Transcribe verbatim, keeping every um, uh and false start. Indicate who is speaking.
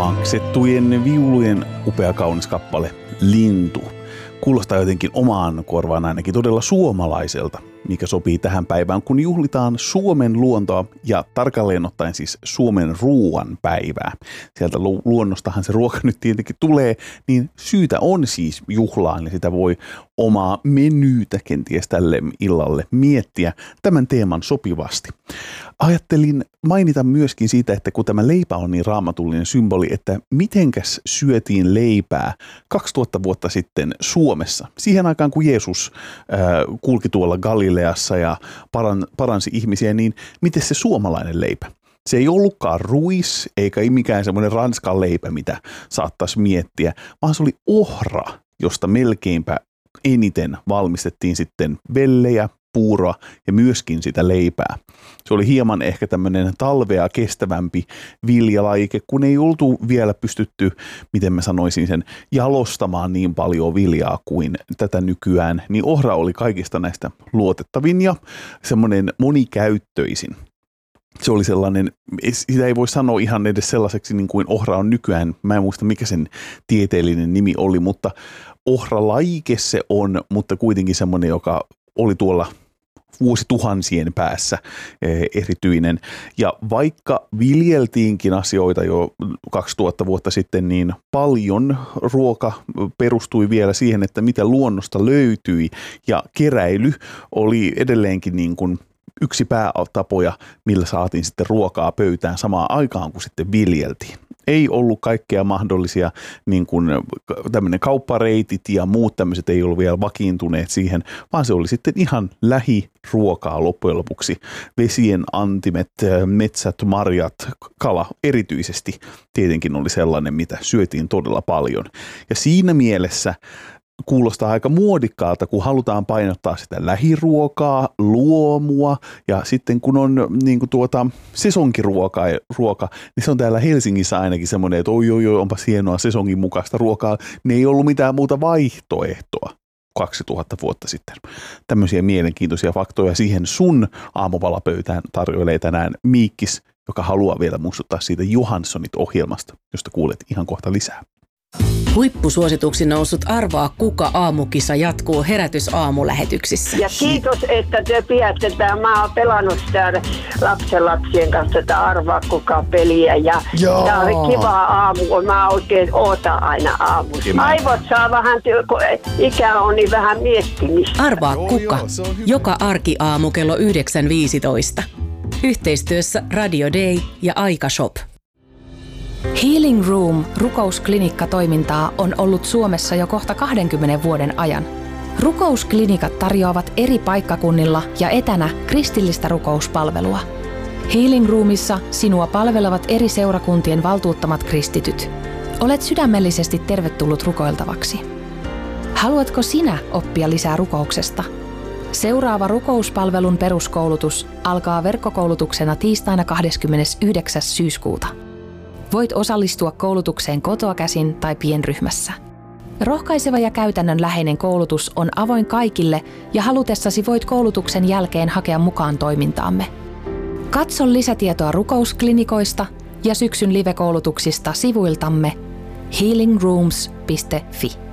Speaker 1: maksettujen viulujen upea kaunis kappale Lintu. Kuulostaa jotenkin omaan korvaan ainakin todella suomalaiselta, mikä sopii tähän päivään, kun juhlitaan Suomen luontoa ja tarkalleen ottaen siis Suomen ruuan päivää. Sieltä lu- luonnostahan se ruoka nyt tietenkin tulee, niin syytä on siis juhlaan ja sitä voi omaa menyytä kenties tälle illalle miettiä tämän teeman sopivasti. Ajattelin mainita myöskin siitä, että kun tämä leipä on niin raamatullinen symboli, että mitenkäs syötiin leipää kaksituhatta vuotta sitten Suomessa. Siihen aikaan, kun Jeesus äh, kulki tuolla Galileassa ja paran, paransi ihmisiä, niin miten se suomalainen leipä? Se ei ollutkaan ruis eikä mikään semmoinen ranskan leipä, mitä saattaisi miettiä, vaan se oli ohra, josta melkeinpä eniten valmistettiin sitten vellejä, puuroa ja myöskin sitä leipää. Se oli hieman ehkä tämmöinen talvea kestävämpi viljalaike, kun ei oltu vielä pystytty, miten mä sanoisin sen, jalostamaan niin paljon viljaa kuin tätä nykyään, niin ohra oli kaikista näistä luotettavin ja semmoinen monikäyttöisin. Se oli sellainen, sitä ei voi sanoa ihan edes sellaiseksi niin kuin ohra on nykyään. Mä en muista mikä sen tieteellinen nimi oli, mutta ohralaike se on, mutta kuitenkin semmoinen, joka oli tuolla vuosituhansien päässä erityinen. Ja vaikka viljeltiinkin asioita jo kaksituhatta vuotta sitten, niin paljon ruoka perustui vielä siihen, että mitä luonnosta löytyi. Ja keräily oli edelleenkin niin kuin yksi päätapoja, millä saatiin sitten ruokaa pöytään samaan aikaan, kun sitten viljeltiin. Ei ollut kaikkea mahdollisia, niin kuin tämmöinen kauppareitit ja muut tämmöiset ei ollut vielä vakiintuneet siihen, vaan se oli sitten ihan lähiruokaa loppujen lopuksi. Vesien antimet, metsät, marjat, kala erityisesti tietenkin oli sellainen, mitä syötiin todella paljon. Ja siinä mielessä kuulostaa aika muodikkaalta, kun halutaan painottaa sitä lähiruokaa, luomua ja sitten kun on niin kuin tuota sesonkiruoka, ruoka, niin se on täällä Helsingissä ainakin semmoinen, että oi oi oi, onpas hienoa sesongin mukaista ruokaa. Ne ei ollut mitään muuta vaihtoehtoa kaksituhatta vuotta sitten. Tämmöisiä mielenkiintoisia faktoja siihen sun aamupalapöytään tarjoilee tänään Miikkis, joka haluaa vielä muistuttaa siitä Johanssonit-ohjelmasta, josta kuulet ihan kohta lisää.
Speaker 2: Huippusuosituksi noussut Arvaa kuka -aamukisa jatkuu Herätys-aamulähetyksissä.
Speaker 3: Ja kiitos, että te pidätte tämä. Mä oon pelannut sitä lapsenlapsien kanssa tätä Arvaa kuka -peliä. Ja tämä oli kiva aamu, kun mä oikein ootan aina aamussa. Aivot saa vähän, kun ikä on niin vähän miettimistä.
Speaker 2: Arvaa kuka. Joka arki-aamu kello yhdeksän viisitoista. Yhteistyössä Radio Day ja Aikashop.
Speaker 4: Healing Room rukousklinikka-toimintaa on ollut Suomessa jo kohta kahdenkymmenen vuoden ajan. Rukousklinikat tarjoavat eri paikkakunnilla ja etänä kristillistä rukouspalvelua. Healing Roomissa sinua palvelevat eri seurakuntien valtuuttamat kristityt. Olet sydämellisesti tervetullut rukoiltavaksi. Haluatko sinä oppia lisää rukouksesta? Seuraava rukouspalvelun peruskoulutus alkaa verkkokoulutuksena tiistaina kahdeskymmenesyhdeksäs syyskuuta. Voit osallistua koulutukseen kotoa käsin tai pienryhmässä. Rohkaiseva ja käytännönläheinen koulutus on avoin kaikille ja halutessasi voit koulutuksen jälkeen hakea mukaan toimintaamme. Katso lisätietoa rukousklinikoista ja syksyn live-koulutuksista sivuiltamme healing rooms piste fi.